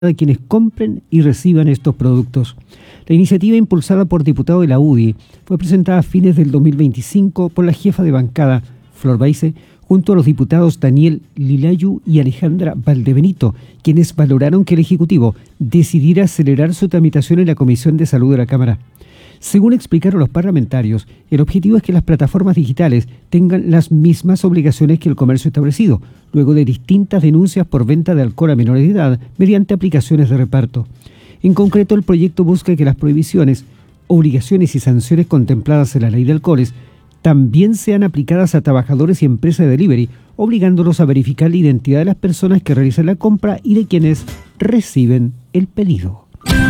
de quienes compren y reciban estos productos. La iniciativa, impulsada por diputados de la UDI, fue presentada a fines del 2025 por la jefa de bancada, Flor Baise, junto a los diputados Daniel Lilayu y Alejandra Valdebenito, quienes valoraron que el Ejecutivo decidiera acelerar su tramitación en la Comisión de Salud de la Cámara. Según explicaron los parlamentarios, el objetivo es que las plataformas digitales tengan las mismas obligaciones que el comercio establecido, luego de distintas denuncias por venta de alcohol a menores de edad mediante aplicaciones de reparto. En concreto, el proyecto busca que las prohibiciones, obligaciones y sanciones contempladas en la ley de alcoholes también sean aplicadas a trabajadores y empresas de delivery, obligándolos a verificar la identidad de las personas que realizan la compra y de quienes reciben el pedido.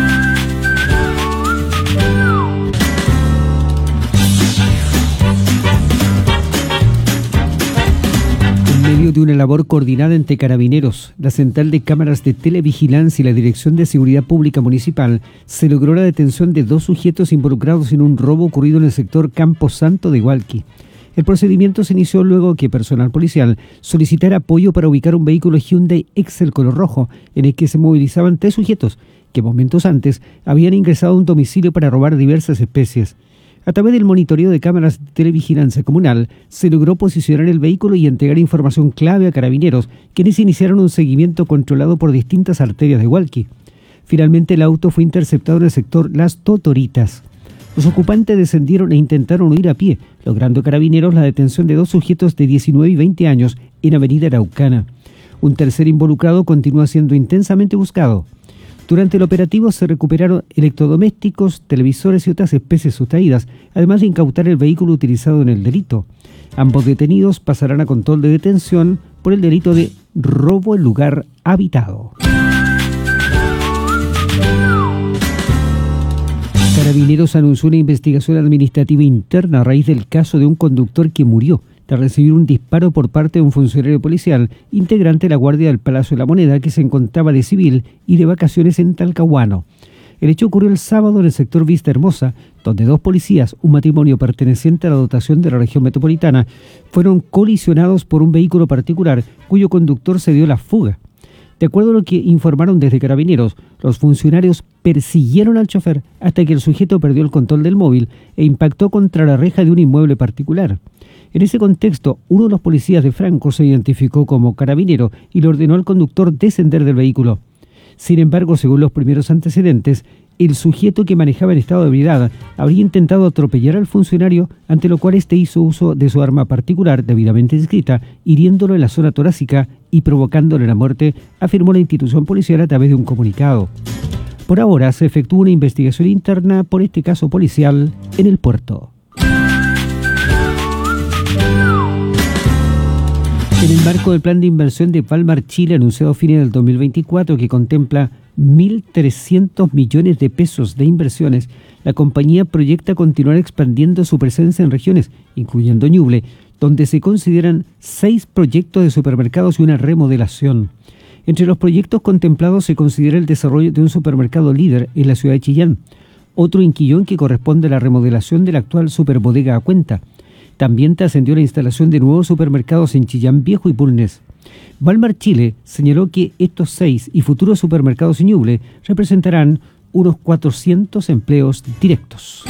En medio de una labor coordinada entre Carabineros, la Central de Cámaras de Televigilancia y la Dirección de Seguridad Pública Municipal, se logró la detención de 2 sujetos involucrados en un robo ocurrido en el sector Campo Santo de Hualqui. El procedimiento se inició luego que personal policial solicitara apoyo para ubicar un vehículo Hyundai Excel color rojo, en el que se movilizaban 3 sujetos, que momentos antes habían ingresado a un domicilio para robar diversas especies. A través del monitoreo de cámaras de televigilancia comunal, se logró posicionar el vehículo y entregar información clave a Carabineros, quienes iniciaron un seguimiento controlado por distintas arterias de Hualqui. Finalmente, el auto fue interceptado en el sector Las Totoritas. Los ocupantes descendieron e intentaron huir a pie, logrando Carabineros la detención de 2 sujetos de 19 y 20 años en Avenida Araucana. Un tercer involucrado continúa siendo intensamente buscado. Durante el operativo se recuperaron electrodomésticos, televisores y otras especies sustraídas, además de incautar el vehículo utilizado en el delito. Ambos detenidos pasarán a control de detención por el delito de robo en lugar habitado. Carabineros anunció una investigación administrativa interna a raíz del caso de un conductor que murió tras recibir un disparo por parte de un funcionario policial integrante de la Guardia del Palacio de la Moneda, que se encontraba de civil y de vacaciones en Talcahuano. El hecho ocurrió el sábado en el sector Vista Hermosa, donde 2 policías, un matrimonio perteneciente a la dotación de la región metropolitana, fueron colisionados por un vehículo particular cuyo conductor se dio la fuga. De acuerdo a lo que informaron desde Carabineros, los funcionarios persiguieron al chofer hasta que el sujeto perdió el control del móvil e impactó contra la reja de un inmueble particular. En ese contexto, uno de los policías de Franco se identificó como carabinero y le ordenó al conductor descender del vehículo. Sin embargo, según los primeros antecedentes, el sujeto, que manejaba en estado de ebriedad, habría intentado atropellar al funcionario, ante lo cual este hizo uso de su arma particular debidamente inscrita, hiriéndolo en la zona torácica y provocándole la muerte, afirmó la institución policial a través de un comunicado. Por ahora se efectúa una investigación interna por este caso policial en el puerto. En el marco del plan de inversión de Walmart Chile, anunciado a fines del 2024, que contempla 1.300 millones de pesos de inversiones, la compañía proyecta continuar expandiendo su presencia en regiones, incluyendo Ñuble, donde se consideran 6 proyectos de supermercados y una remodelación. Entre los proyectos contemplados se considera el desarrollo de un supermercado líder en la ciudad de Chillán, otro en Quillón que corresponde a la remodelación de la actual Superbodega Acuenta. También trascendió la instalación de nuevos supermercados en Chillán Viejo y Bulnes. Walmart Chile señaló que estos 6 y futuros supermercados en Ñuble representarán unos 400 empleos directos.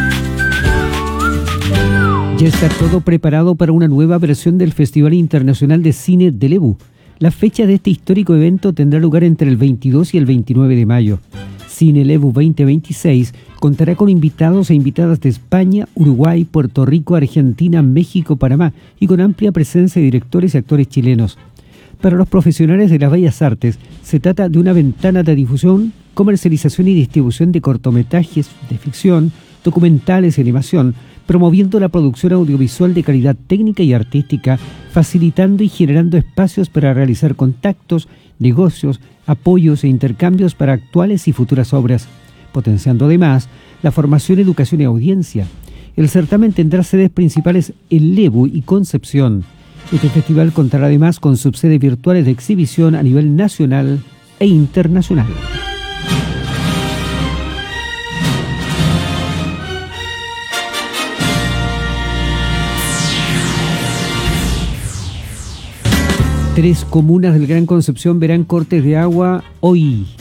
Ya está todo preparado para una nueva versión del Festival Internacional de Cine de Lebu. La fecha de este histórico evento tendrá lugar entre el 22 y el 29 de mayo. Cine Lebu 2026 contará con invitados e invitadas de España, Uruguay, Puerto Rico, Argentina, México, Panamá y con amplia presencia de directores y actores chilenos. Para los profesionales de las bellas artes, se trata de una ventana de difusión, comercialización y distribución de cortometrajes de ficción, documentales y animación, promoviendo la producción audiovisual de calidad técnica y artística, facilitando y generando espacios para realizar contactos, negocios, apoyos e intercambios para actuales y futuras obras, potenciando además la formación, educación y audiencia. El certamen tendrá sedes principales en Lebu y Concepción. Este festival contará además con subsedes virtuales de exhibición a nivel nacional e internacional. Tres comunas del Gran Concepción verán cortes de agua hoy.